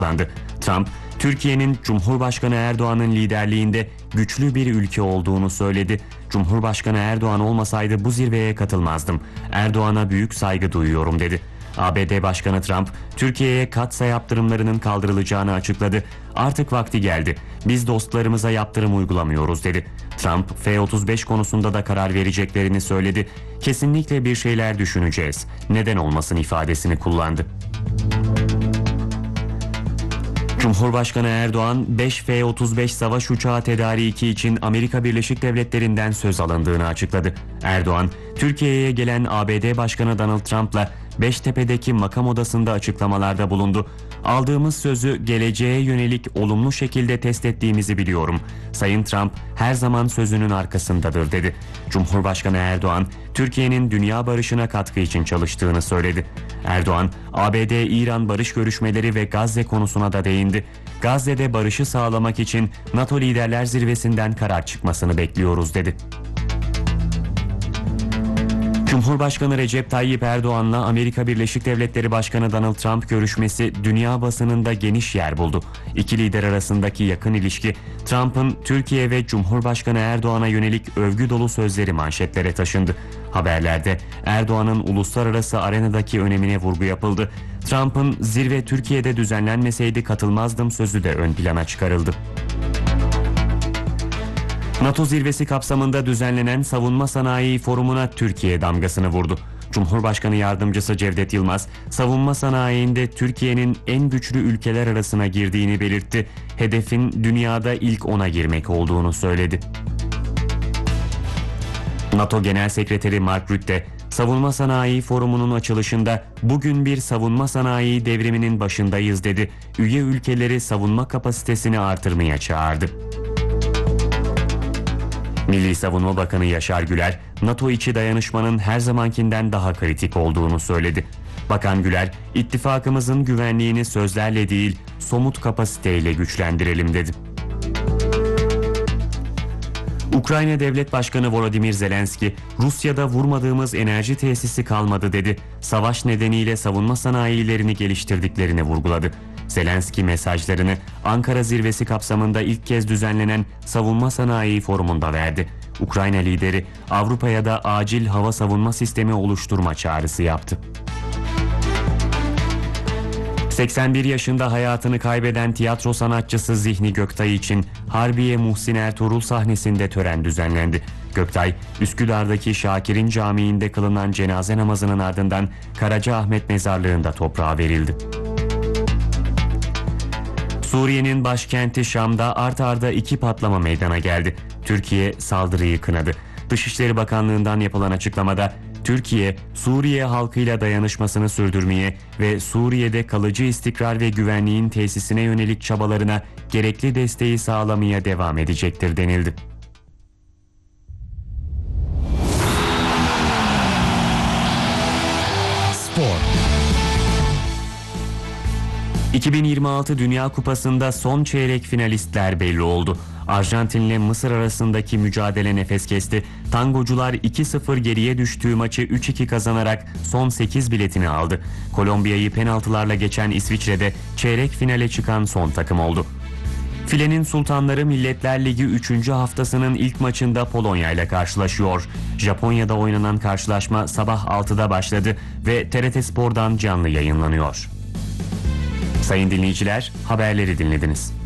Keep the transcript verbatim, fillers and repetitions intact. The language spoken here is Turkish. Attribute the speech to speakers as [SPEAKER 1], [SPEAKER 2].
[SPEAKER 1] açıklandı. Trump, Türkiye'nin Cumhurbaşkanı Erdoğan'ın liderliğinde güçlü bir ülke olduğunu söyledi. Cumhurbaşkanı Erdoğan olmasaydı bu zirveye katılmazdım. Erdoğan'a büyük saygı duyuyorum dedi. A B D Başkanı Trump, Türkiye'ye katsa yaptırımlarının kaldırılacağını açıkladı. Artık vakti geldi. Biz dostlarımıza yaptırım uygulamıyoruz dedi. Trump, F otuz beş konusunda da karar vereceklerini söyledi. Kesinlikle bir şeyler düşüneceğiz. Neden olmasın ifadesini kullandı. Cumhurbaşkanı Erdoğan, beş F otuz beş savaş uçağı tedariki için Amerika Birleşik Devletleri'nden söz alındığını açıkladı. Erdoğan, Türkiye'ye gelen A B D Başkanı Donald Trump'la Beştepe'deki makam odasında açıklamalarda bulundu. Aldığımız sözü geleceğe yönelik olumlu şekilde test ettiğimizi biliyorum. Sayın Trump her zaman sözünün arkasındadır dedi. Cumhurbaşkanı Erdoğan, Türkiye'nin dünya barışına katkı için çalıştığını söyledi. Erdoğan, A B D-İran barış görüşmeleri ve Gazze konusuna da değindi. Gazze'de barışı sağlamak için NATO Liderler Zirvesi'nden karar çıkmasını bekliyoruz dedi. Cumhurbaşkanı Recep Tayyip Erdoğan'la Amerika Birleşik Devletleri Başkanı Donald Trump görüşmesi dünya basınında geniş yer buldu. İki lider arasındaki yakın ilişki, Trump'ın Türkiye ve Cumhurbaşkanı Erdoğan'a yönelik övgü dolu sözleri manşetlere taşındı. Haberlerde Erdoğan'ın uluslararası arenadaki önemine vurgu yapıldı. Trump'ın zirve Türkiye'de düzenlenmeseydi katılmazdım sözü de ön plana çıkarıldı. NATO zirvesi kapsamında düzenlenen Savunma Sanayi Forumu'na Türkiye damgasını vurdu. Cumhurbaşkanı Yardımcısı Cevdet Yılmaz, savunma sanayinde Türkiye'nin en güçlü ülkeler arasına girdiğini belirtti. Hedefin dünyada ilk ona girmek olduğunu söyledi. NATO Genel Sekreteri Mark Rutte, Savunma Sanayi Forumu'nun açılışında "Bugün bir savunma sanayi devriminin başındayız" dedi. Üye ülkeleri savunma kapasitesini artırmaya çağırdı. Milli Savunma Bakanı Yaşar Güler, NATO içi dayanışmanın her zamankinden daha kritik olduğunu söyledi. Bakan Güler, ittifakımızın güvenliğini sözlerle değil, somut kapasiteyle güçlendirelim dedi. Ukrayna Devlet Başkanı Volodymyr Zelenski, Rusya'da vurmadığımız enerji tesisi kalmadı dedi. Savaş nedeniyle savunma sanayilerini geliştirdiklerini vurguladı. Zelenski mesajlarını Ankara zirvesi kapsamında ilk kez düzenlenen Savunma Sanayi Forumu'nda verdi. Ukrayna lideri Avrupa'ya da acil hava savunma sistemi oluşturma çağrısı yaptı. seksen bir yaşında hayatını kaybeden tiyatro sanatçısı Zihni Göktay için Harbiye Muhsin Ertuğrul sahnesinde tören düzenlendi. Göktay, Üsküdar'daki Şakir'in Camii'nde kılınan cenaze namazının ardından Karacaahmet Mezarlığı'nda toprağa verildi. Suriye'nin başkenti Şam'da art arda iki patlama meydana geldi. Türkiye saldırıyı kınadı. Dışişleri Bakanlığı'ndan yapılan açıklamada, Türkiye, Suriye halkıyla dayanışmasını sürdürmeye ve Suriye'de kalıcı istikrar ve güvenliğin tesisine yönelik çabalarına gerekli desteği sağlamaya devam edecektir denildi. Spor. iki bin yirmi altı Dünya Kupası'nda son çeyrek finalistler belli oldu. Arjantin'le Mısır arasındaki mücadele nefes kesti. Tangocular iki sıfır geriye düştüğü maçı üç iki kazanarak son sekiz biletini aldı. Kolombiya'yı penaltılarla geçen İsviçre'de çeyrek finale çıkan son takım oldu. Filenin Sultanları Milletler Ligi üçüncü haftasının ilk maçında Polonya ile karşılaşıyor. Japonya'da oynanan karşılaşma sabah altıda başladı ve T R T Spor'dan canlı yayınlanıyor. Sayın dinleyiciler, haberleri dinlediniz.